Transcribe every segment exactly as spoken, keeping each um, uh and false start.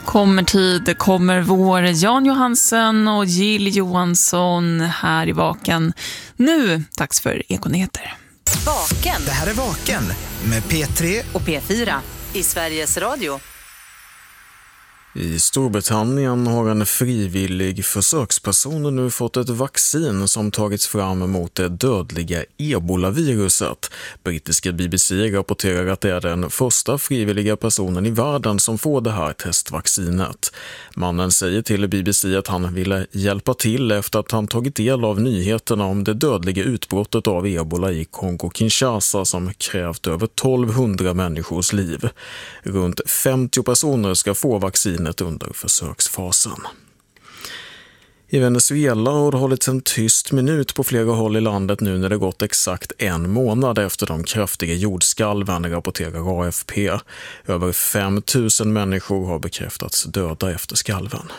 Kommer tid, kommer vår. Jan Johansen och Jill Johansson här i Vaken. Nu, dags för Ekonyheter. Vaken. Det här är Vaken med P tre och P fyra i Sveriges Radio. I Storbritannien har en frivillig försöksperson nu fått ett vaccin som tagits fram mot det dödliga Ebola-viruset. Brittiska B B C rapporterar att det är den första frivilliga personen i världen som får det här testvaccinet. Mannen säger till B B C att han ville hjälpa till efter att han tagit del av nyheterna om det dödliga utbrottet av Ebola i Kongo-Kinshasa som krävt över tolvhundra människors liv. Runt femtio personer ska få vaccin under försöksfasen. I Venezuela har det hållits en tyst minut på flera håll i landet nu när det gått exakt en månad efter de kraftiga jordskalven, rapporterar A F P. Över fem tusen människor har bekräftats döda efter skalven.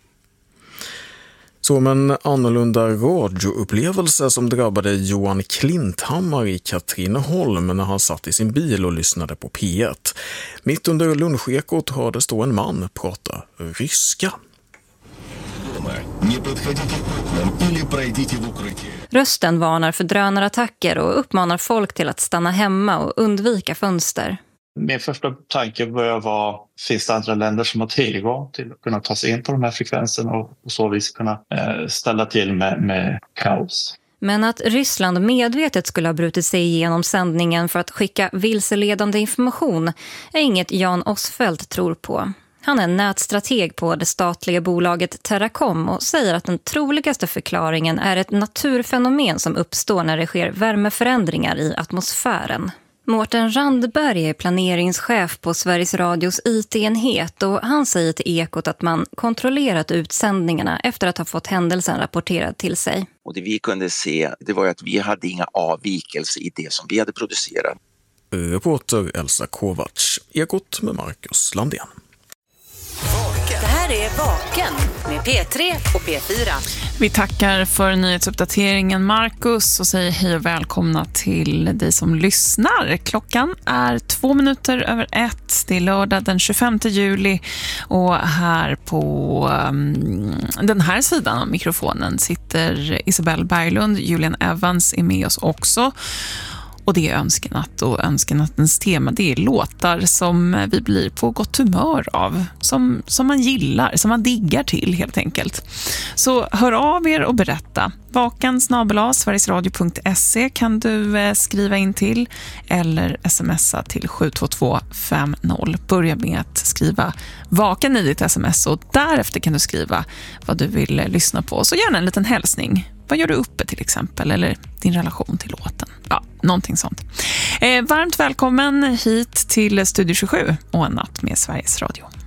Som en annorlunda radioupplevelse som drabbade Johan Klinthammar i Katrineholm när han satt i sin bil och lyssnade på P ett. Mitt under lunchekot hördes då en man prata ryska. Rösten varnar för drönarattacker och uppmanar folk till att stanna hemma och undvika fönster. Min första tanke börjar vara, finns det andra länder som har tillgång till att kunna ta sig in på de här frekvenserna och på så vis kunna eh, ställa till med, med kaos. Men att Ryssland medvetet skulle ha brutit sig igenom sändningen för att skicka vilseledande information är inget Jan Osfeldt tror på. Han är nätstrateg på det statliga bolaget Terracom och säger att den troligaste förklaringen är ett naturfenomen som uppstår när det sker värmeförändringar i atmosfären. Mårten Randberg är planeringschef på Sveriges Radios I T-enhet och han säger till Ekot att man kontrollerat utsändningarna efter att ha fått händelsen rapporterad till sig. Och det vi kunde se, det var att vi hade inga avvikelser i det som vi hade producerat. Reporter Elsa Kovacs, Ekot med Marcus Landén. Det här är Vaken med P tre och P fyra. Vi tackar för nyhetsuppdateringen Marcus och säger hej och välkomna till dig som lyssnar. Klockan är två minuter över ett. Det är lördag den tjugofemte juli och här på um, den här sidan av mikrofonen sitter Isabelle Berglund. Julian Evans är med oss också. Och det är önskenatt och önskenattens tema, det är låtar som vi blir på gott humör av, som, som man gillar, som man diggar till helt enkelt. Så hör av er och berätta. Vaken snabel-a sverigesradio punkt se kan du eh, skriva in till eller smsa till sju två två fem noll. Börja med att skriva Vaken i ditt sms och därefter kan du skriva vad du vill eh, lyssna på. Så gärna en liten hälsning. Vad gör du uppe till exempel? Eller din relation till låten? Ja, någonting sånt. Eh, varmt välkommen hit till Studio tjugosju och en natt med Sveriges Radio.